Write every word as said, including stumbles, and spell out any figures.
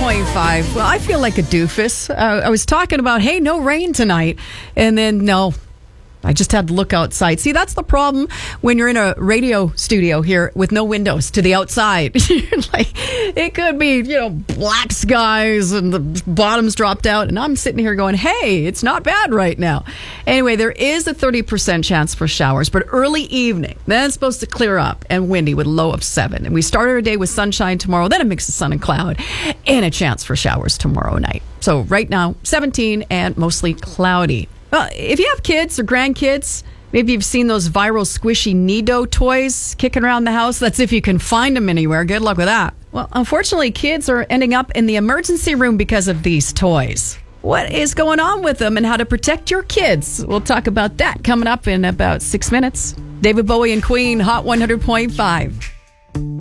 point five. Well, I feel like a doofus. Uh, I was talking about, hey, no rain tonight. And then, no, I just had to look outside. See, that's the problem when you're in a radio studio here with no windows to the outside. Like, it could be, you know, black skies and the bottoms dropped out. And I'm sitting here going, hey, it's not bad right now. Anyway, there is a thirty percent chance for showers, but early evening. Then it's supposed to clear up and windy with a low of seven. And we start our day with sunshine tomorrow, then a mix of sun and cloud, and a chance for showers tomorrow night. So right now, seventeen and mostly cloudy. Well, if you have kids or grandkids, maybe you've seen those viral squishy Nido toys kicking around the house. That's if you can find them anywhere. Good luck with that. Well, unfortunately, kids are ending up in the emergency room because of these toys. What is going on with them and how to protect your kids? We'll talk about that coming up in about six minutes. David Bowie and Queen, Hot one hundred point five.